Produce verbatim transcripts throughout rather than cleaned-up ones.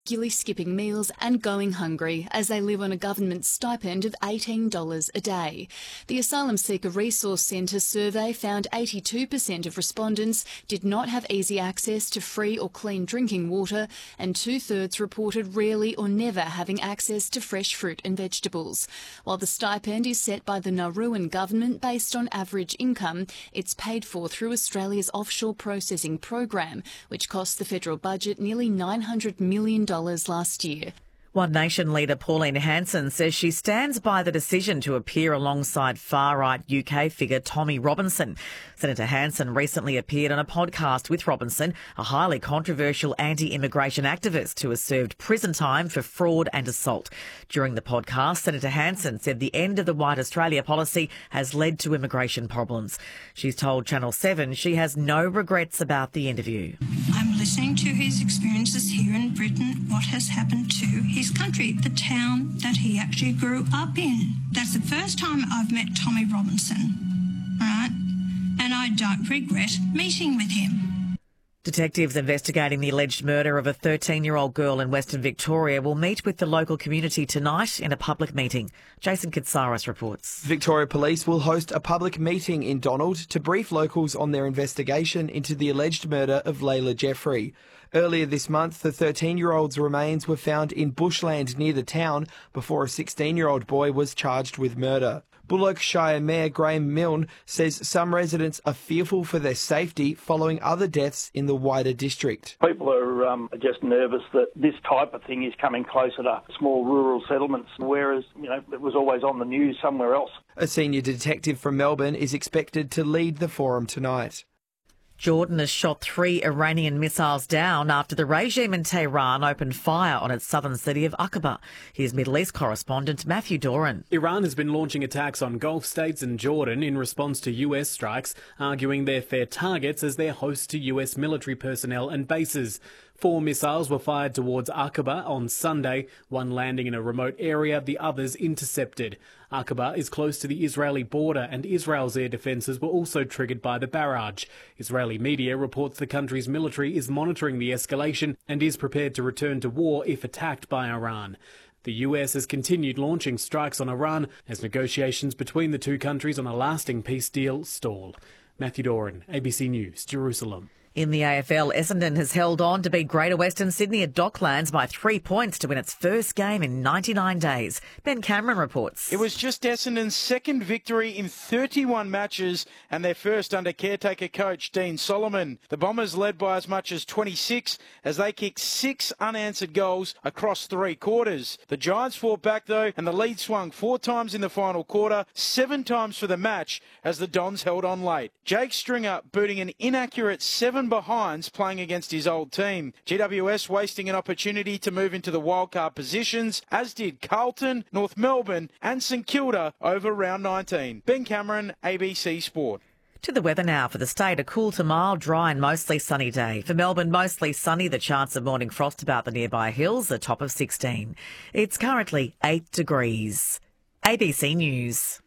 regularly skipping meals and going hungry as they live on a government stipend of eighteen dollars a day. The Asylum Seeker Resource Centre survey found eighty-two percent of respondents did not have easy access to free or clean drinking water, and two-thirds reported rarely or never having access to fresh fruit and vegetables. While the stipend is set by the Nauruan government based on average income, it's paid for through Australia's offshore processing program, which cost the federal budget nearly nine hundred million dollars last year. One Nation leader Pauline Hanson says she stands by the decision to appear alongside far-right U K figure Tommy Robinson. Senator Hanson recently appeared on a podcast with Robinson, a highly controversial anti-immigration activist who has served prison time for fraud and assault. During the podcast, Senator Hanson said the end of the White Australia policy has led to immigration problems. She's told Channel seven she has no regrets about the interview. I'm listening to his experiences here in Britain, what has happened to his country, the town that he actually grew up in. That's the first time I've met Tommy Robinson, right? And I don't regret meeting with him. Detectives investigating the alleged murder of a thirteen-year-old girl in Western Victoria will meet with the local community tonight in a public meeting. Jason Katsaris reports. Victoria Police will host a public meeting in Donald to brief locals on their investigation into the alleged murder of Layla Jeffrey. Earlier this month, the thirteen-year-old's remains were found in bushland near the town before a sixteen-year-old boy was charged with murder. Bullock Shire Mayor Graham Milne says some residents are fearful for their safety following other deaths in the wider district. People are um, just nervous that this type of thing is coming closer to small rural settlements, whereas, you know, it was always on the news somewhere else. A senior detective from Melbourne is expected to lead the forum tonight. Jordan has shot three Iranian missiles down after the regime in Tehran opened fire on its southern city of Aqaba. Here's Middle East correspondent Matthew Doran. Iran has been launching attacks on Gulf states and Jordan in response to U S strikes, arguing they're fair targets as they're host to U S military personnel and bases. Four missiles were fired towards Aqaba on Sunday, one landing in a remote area, the others intercepted. Aqaba is close to the Israeli border and Israel's air defences were also triggered by the barrage. Israeli media reports the country's military is monitoring the escalation and is prepared to return to war if attacked by Iran. The U S has continued launching strikes on Iran as negotiations between the two countries on a lasting peace deal stall. Matthew Doran, A B C News, Jerusalem. In the A F L, Essendon has held on to beat Greater Western Sydney at Docklands by three points to win its first game in ninety-nine days. Ben Cameron reports. It was just Essendon's second victory in thirty-one matches and their first under caretaker coach Dean Solomon. The Bombers led by as much as twenty-six as they kicked six unanswered goals across three quarters. The Giants fought back though, and the lead swung four times in the final quarter, seven times for the match as the Dons held on late. Jake Stringer booting an inaccurate seven behinds playing against his old team. G W S wasting an opportunity to move into the wildcard positions, as did Carlton, North Melbourne and St Kilda over round nineteen. Ben Cameron, A B C Sport. To the weather now for the state. A cool to mild, dry and mostly sunny day. For Melbourne, mostly sunny. The chance of morning frost about the nearby hills, a top of sixteen. It's currently eight degrees. A B C News.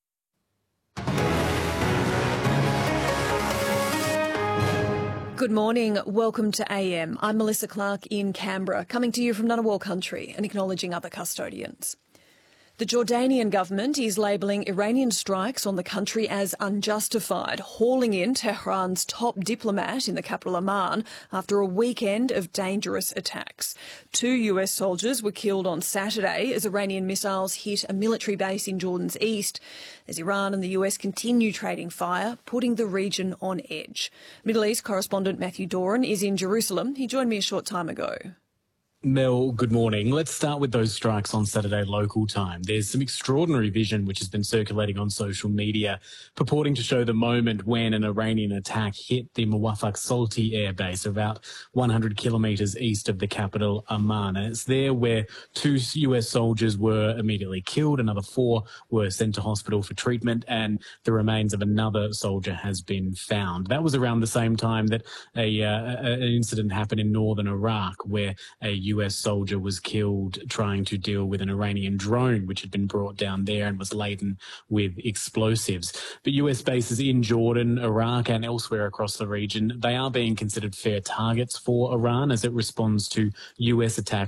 Good morning. Welcome to A M. I'm Melissa Clark in Canberra, coming to you from Ngunnawal country and acknowledging other custodians. The Jordanian government is labelling Iranian strikes on the country as unjustified, hauling in Tehran's top diplomat in the capital Amman after a weekend of dangerous attacks. Two U S soldiers were killed on Saturday as Iranian missiles hit a military base in Jordan's east, as Iran and the U S continue trading fire, putting the region on edge. Middle East correspondent Matthew Doran is in Jerusalem. He joined me a short time ago. Mel, good morning. Let's start with those strikes on Saturday local time. There's some extraordinary vision which has been circulating on social media purporting to show the moment when an Iranian attack hit the Muwafaq Salti airbase about one hundred kilometres east of the capital Amman. And it's there where two U S soldiers were immediately killed, another four were sent to hospital for treatment, and the remains of another soldier has been found. That was around the same time that a, uh, an incident happened in northern Iraq where a U U S soldier was killed trying to deal with an Iranian drone which had been brought down there and was laden with explosives. But U S bases in Jordan, Iraq and elsewhere across the region, they are being considered fair targets for Iran as it responds to U S attacks